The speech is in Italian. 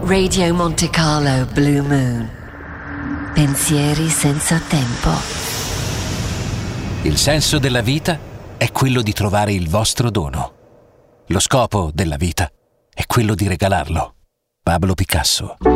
Radio Monte Carlo Blue Moon. Pensieri senza tempo. Il senso della vita è quello di trovare il vostro dono. Lo scopo della vita è quello di regalarlo. Pablo Picasso.